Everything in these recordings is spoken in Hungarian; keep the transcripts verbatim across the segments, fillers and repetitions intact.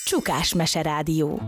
Csukás Meserádió.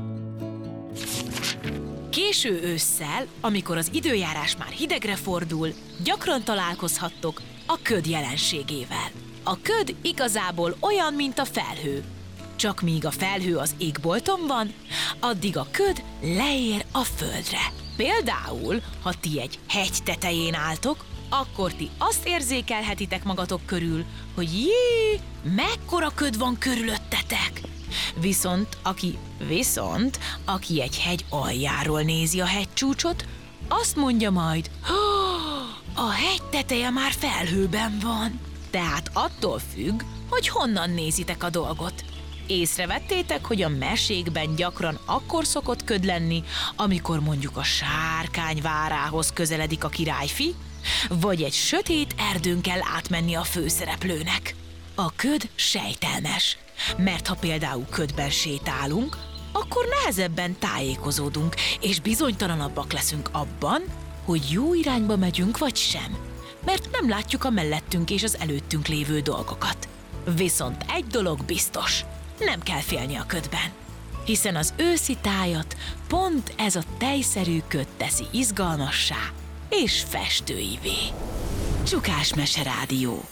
Késő ősszel, amikor az időjárás már hidegre fordul, gyakran találkozhattok a köd jelenségével. A köd igazából olyan, mint a felhő. Csak míg a felhő az égbolton van, addig a köd leér a földre. Például, ha ti egy hegy tetején álltok, akkor ti azt érzékelhetitek magatok körül, hogy jé, mekkora köd van körülöttetek. Viszont aki, viszont, aki egy hegy aljáról nézi a hegycsúcsot, azt mondja majd, a hegy teteje már felhőben van. Tehát attól függ, hogy honnan nézitek a dolgot. Észrevettétek, hogy a mesékben gyakran akkor szokott köd lenni, amikor mondjuk a sárkány várához közeledik a királyfi, vagy egy sötét erdőn kell átmenni a főszereplőnek. A köd sejtelmes, mert ha például ködben sétálunk, akkor nehezebben tájékozódunk, és bizonytalanabbak leszünk abban, hogy jó irányba megyünk vagy sem, mert nem látjuk a mellettünk és az előttünk lévő dolgokat. Viszont egy dolog biztos, nem kell félni a ködben, hiszen az őszi tájat pont ez a tejszerű köd teszi izgalmassá és festőivé. Csukás Meserádió.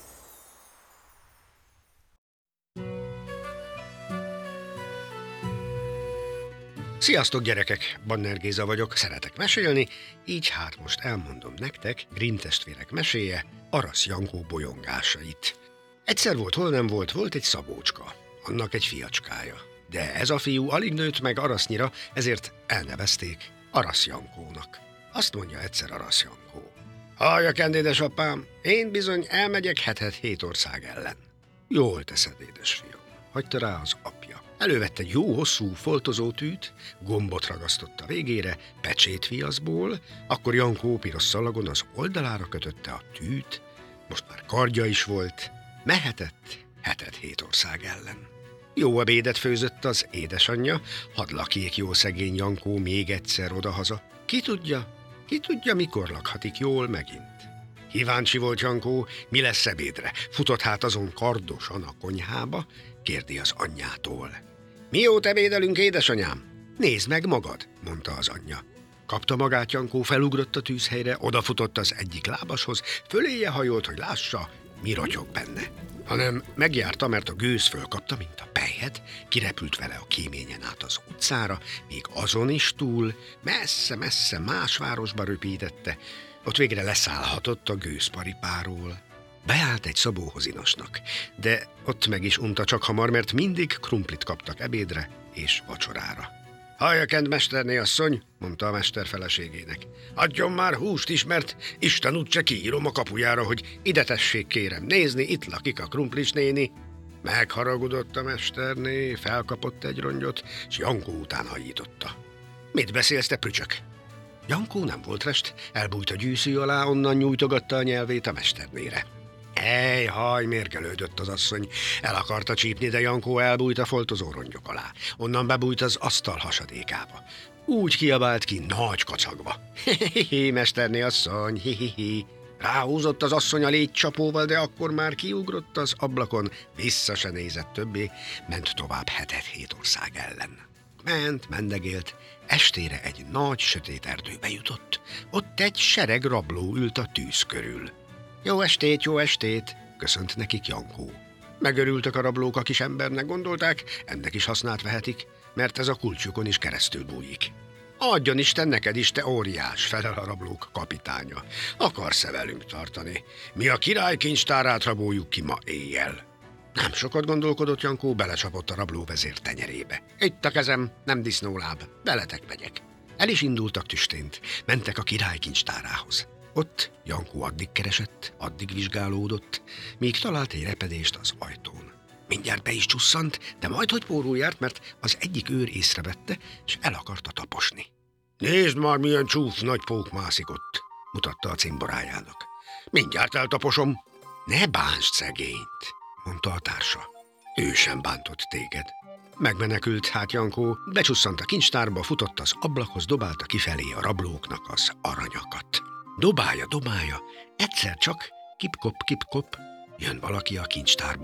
Sziasztok gyerekek! Banner Géza vagyok, szeretek mesélni, így hát most elmondom nektek Grimm testvérek meséje, Arasz Jankó bolyongásait. Egyszer volt, hol nem volt, volt egy szabócska, annak egy fiacskája. De ez a fiú alig nőtt meg arasznyira, ezért elnevezték Arasz Jankónak. Azt mondja egyszer Arasz Jankó: halljak, édesapám, én bizony elmegyek hetet hét ország ellen. Jól teszed, édesfiam, hagyta rá az apja. Elővette egy jó hosszú foltozótűt, gombot ragasztott a végére, pecsétviaszból, akkor Jankó piros szalagon az oldalára kötötte a tűt, most már kardja is volt, mehetett hetet hét ország ellen. Jó ebédet főzött az édesanyja, hadd lakjék jó szegény Jankó még egyszer odahaza. Ki tudja, ki tudja, mikor lakhatik jól megint. Kíváncsi volt Jankó, mi lesz ebédre. Futott hát azon kardosan a konyhába, kérdi az anyjától. Mióta ebédelünk, édesanyám? Nézd meg magad, mondta az anyja. Kapta magát Jankó, felugrott a tűzhelyre, odafutott az egyik lábashoz, föléje hajolt, hogy lássa, mi rotyog benne. Hanem megjárta, mert a gőz fölkapta, mint a pelyhet, kirepült vele a kéményen át az utcára, még azon is túl, messze-messze más városba röpítette, ott végre leszállhatott a gőzparipáról. Beállt egy Szabóhoz inasnak, de ott meg is unta csak hamar, mert mindig krumplit kaptak ebédre és vacsorára. Halljak, mesterné asszony, mondta a mester feleségének. Adjon már húst is, mert Isten úgyse kiírom a kapujára, hogy ide tessék, kérem nézni, itt lakik a krumplis néni. Megharagudott a mesterné, felkapott egy rongyot, s Jankó után hajította. Mit beszélsz, te prücsök? Jankó nem volt rest, elbújt a gyűszű alá, onnan nyújtogatta a nyelvét a mesternére. Ej, haj, mérgelődött az asszony. El akarta csípni, de Jankó elbújt a foltozó rongyok alá. Onnan bebújt az asztal hasadékába. Úgy kiabált ki, nagy kacagva. Hi-hi-hi, mesterné asszony, hi-hi-hi. Ráhúzott az asszony a légycsapóval, de akkor már kiugrott az ablakon, vissza se nézett többé, ment tovább hetet hét ország ellen. Ment, mendegélt, estére egy nagy sötét erdőbe jutott. Ott egy sereg rabló ült a tűz körül. Jó estét, jó estét, köszönt nekik Jankó. Megörültek a rablók, a kis embernek, gondolták, ennek is hasznát vehetik, mert ez a kulcsukon is keresztül bújik. Adjon Isten neked is, te óriás, felel a rablók kapitánya. Akarsz-e velünk tartani? Mi a király kincstárát raboljuk ki ma éjjel. Nem sokat gondolkodott Jankó, belecsapott a rablóvezér tenyerébe. Itt a kezem, nem disznóláb, veletek megyek. El is indultak tüstént, mentek a király kincstárához. Ott Jankó addig keresett, addig vizsgálódott, míg talált egy repedést az ajtón. Mindjárt be is csusszant, de majd hogy pórul járt, mert az egyik őr észrevette, és el akarta taposni. Nézd már, milyen csúf nagy pók mászik ott, mutatta a cimborájának. Mindjárt eltaposom. Ne bántsd szegényt, mondta a társa. Ő sem bántott téged. Megmenekült hát Jankó, becsusszant a kincstárba, futott az ablakhoz, dobálta kifelé a rablóknak az aranyakat. Dobálja, dobálja, egyszer csak kip-kop, kip-kop, jön valaki a kincstárba.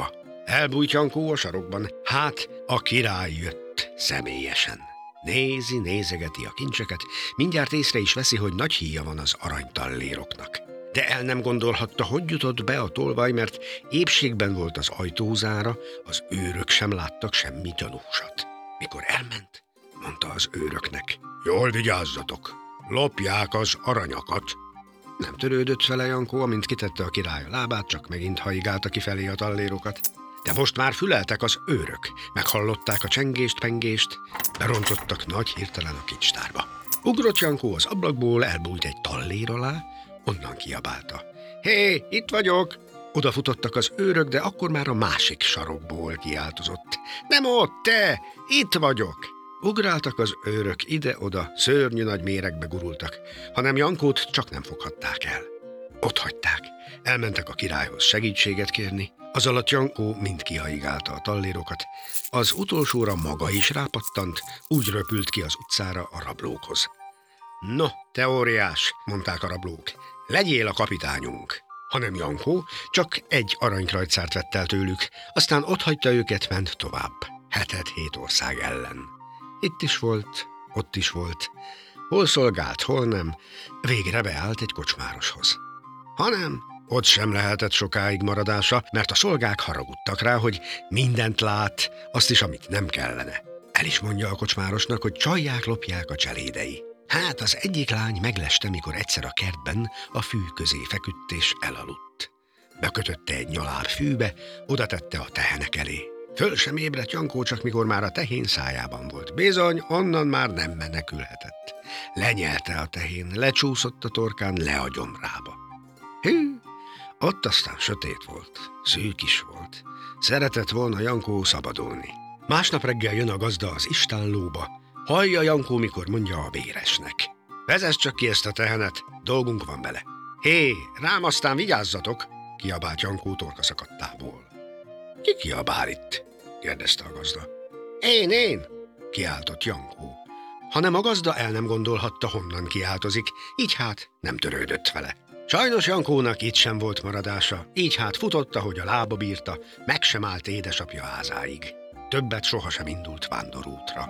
Elbújt Jankó a sarokban. Hát, a király jött személyesen. Nézi, nézegeti a kincseket, mindjárt észre is veszi, hogy nagy híja van az aranytalléroknak. De el nem gondolhatta, hogy jutott be a tolvaj, mert épségben volt az ajtózára, az őrök sem láttak semmi gyanúsat. Mikor elment, mondta az őröknek: jól vigyázzatok, lopják az aranyakat. Nem törődött vele Jankó, amint kitette a király a lábát, csak megint haigálta kifelé a tallérokat. De most már füleltek az őrök, meghallották a csengést-pengést, berontottak nagy hirtelen a kincstárba. Ugrott Jankó az ablakból, elbújt egy tallér alá, onnan kiabálta: hé, itt vagyok! Odafutottak az őrök, de akkor már a másik sarokból kiáltozott: nem ott, te! Itt vagyok! Ugráltak az őrök ide-oda, szörnyű nagy méregbe gurultak, hanem Jankót csak nem foghatták el. Ott hagyták, elmentek a királyhoz segítséget kérni, az alatt Jankó mind kihaigálta a tallérokat, az utolsóra maga is rápattant, úgy röpült ki az utcára a rablókhoz. No, te óriás, mondták a rablók, legyél a kapitányunk. Hanem Jankó csak egy aranykrajcárt vett el tőlük, aztán otthagyta őket, ment tovább, hetet-hét ország ellen. Itt is volt, ott is volt, hol szolgált, hol nem, végre beállt egy kocsmároshoz. Hanem ott sem lehetett sokáig maradása, mert a szolgák haragudtak rá, hogy mindent lát, azt is, amit nem kellene. El is mondja a kocsmárosnak, hogy csalják, lopják a cselédei. Hát az egyik lány megleste, mikor egyszer a kertben a fű közé feküdt és elaludt. Bekötötte egy nyalár fűbe, oda tette a tehenek elé. Föl sem ébredt Jankó, csak mikor már a tehén szájában volt. Bizony, onnan már nem menekülhetett. Lenyelte a tehén, lecsúszott a torkán, le a gyomrába. Hű, ott aztán sötét volt, szűk is volt. Szeretett volna Jankó szabadulni. Másnap reggel jön a gazda az istállóba. Hallja Jankó, mikor mondja a béresnek: vezess csak ki ezt a tehenet, dolgunk van vele. Hé, rám aztán vigyázzatok, kiabált Jankó torkaszakadtából. Ki kiabál itt? kérdezte a gazda. Én, én, kiáltott Jankó. Hanem a gazda el nem gondolhatta, honnan kiáltozik, így hát nem törődött vele. Sajnos Jankónak itt sem volt maradása, így hát futott, ahogy a lába bírta, meg sem állt édesapja házáig. Többet sohasem indult vándorútra.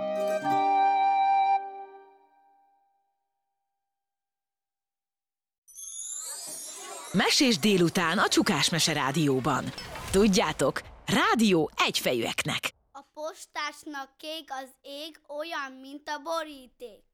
Mesés délután a Csukás Mese Rádióban. Tudjátok, rádió egyfejűeknek. A postásnak kék az ég, olyan, mint a boríték.